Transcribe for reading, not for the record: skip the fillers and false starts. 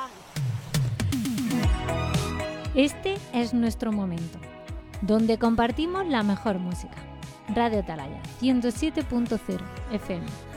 Este es nuestro momento, donde compartimos la mejor música. Radio Atalaya, 107.0 FM.